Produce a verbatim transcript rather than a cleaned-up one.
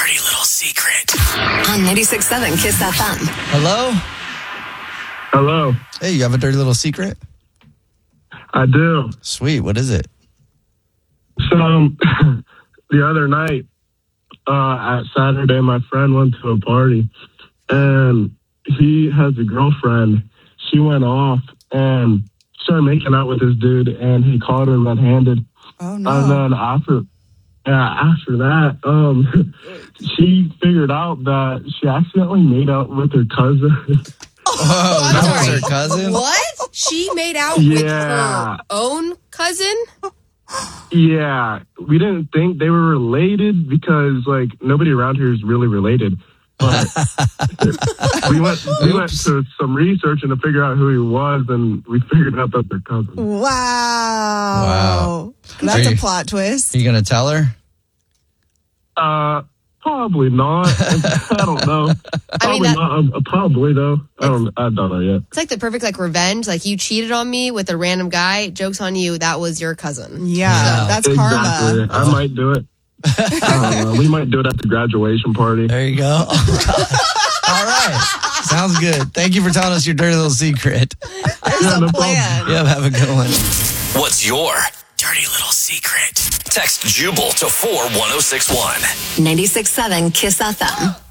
dirty little secret. On ninety-six point seven Kiss F M. Hello? Hello. Hey, you have a dirty little secret? I do. Sweet. What is it? So, um, the other night, uh, at Saturday, my friend went to a party, and he has a girlfriend. She went off and started making out with this dude, and he caught her red-handed. Oh, no. And then after, yeah, after that, um, she figured out that she accidentally made out with her cousin. Oh, that was her cousin? What? She made out Yeah. with her own cousin? Yeah, we didn't think they were related because, like, nobody around here is really related. But we went we went to some research and to figure out who he was, and we figured out that they're cousins. Wow. Wow. That's Are a you- plot twist. Are you going to tell her? Uh, probably not. I don't know. I mean, Probably that- not. Uh, probably though. I don't. I don't know yet. It's like the perfect like revenge. Like you cheated on me with a random guy. Joke's on you. That was your cousin. Yeah, Yeah. that's Exactly. karma. I might do it. I don't know. We might do it at the graduation party. There you go. All right. Sounds good. Thank you for telling us your dirty little secret. There's Yeah, a no plan. Yeah, have a good one. What's your dirty little secret? Text Jubal to four one zero six one. ninety-six point seven Kiss F M.